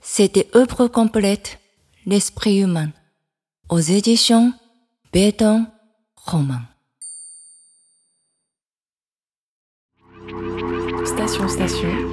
C'était œuvre complète, l'esprit humain, aux éditions Béton Roman. Station.